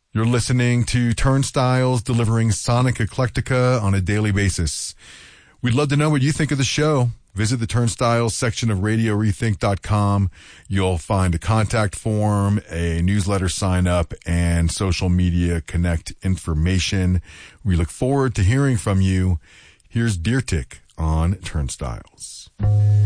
You're listening to Turnstiles, delivering sonic eclectica on a daily basis. We'd love to know what you think of the show. Visit the Turnstiles section of RadioRethink.com. You'll find a contact form, a newsletter sign up, and social media connect information. We look forward to hearing from you. Here's Deer Tick on Turnstiles.